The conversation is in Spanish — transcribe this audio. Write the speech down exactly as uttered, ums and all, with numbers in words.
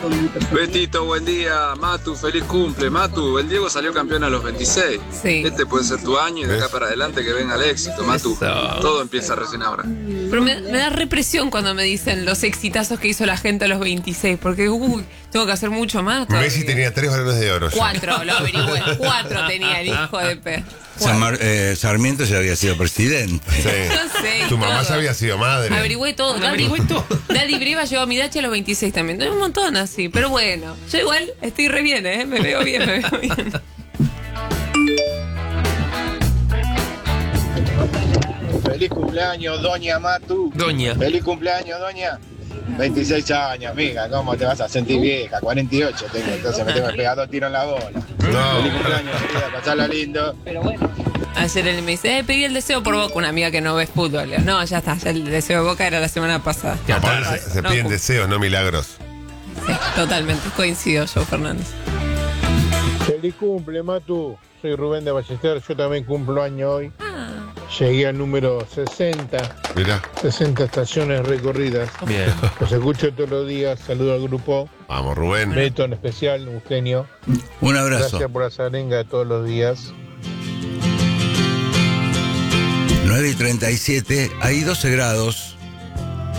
Betito, buen día. Matu, feliz cumple. Matu, el Diego salió campeón a los veintiséis. Sí. Este puede ser tu año y de acá ¿Ves? para adelante que venga el éxito, Matu. Eso. Todo empieza recién ahora. Pero me, me da represión cuando me dicen los exitazos que hizo la gente a los veintiséis, porque uy, tengo que hacer mucho más todavía. Messi tenía tres balones de oro. ya. Cuatro, lo averigüé. Cuatro tenía el hijo de P. San Mar- eh, Sarmiento ya había sido presidente. Sí. No sé. Tu mamá todo. ya había sido madre. Averigüé todo. Lo averigüé todo. Daddy Brieva llegó a mi dacha a los veintiséis también. Tengo un montón así. Pero bueno, yo igual estoy re bien, ¿eh? Me veo bien, me veo bien. Feliz cumpleaños, doña Matu. Doña. Feliz cumpleaños, doña. veintiséis años, amiga, ¿cómo te vas a sentir vieja? cuarenta y ocho tengo, entonces me tengo que pegar dos tiros en la bola. No. Feliz cumpleaños, querida, pasarla lindo. Ayer él me dice, eh, pedí el deseo por Boca, una amiga que no ve fútbol. Le digo, no, ya está, ya el deseo de Boca era la semana pasada. Ya Aparte está. se, se No, piden cum- deseos, no milagros. Sí, totalmente, coincido yo, Fernández. Feliz cumple, Matu. Soy Rubén de Ballester, yo también cumplo año hoy. Ah, Llegué al número sesenta, Mirá, sesenta estaciones recorridas. Bien. Los escucho todos los días, saludo al grupo. vamos, Rubén. Beto en especial, Eugenio. Un abrazo. Gracias por la sarenga de todos los días. nueve y treinta y siete, hay doce grados.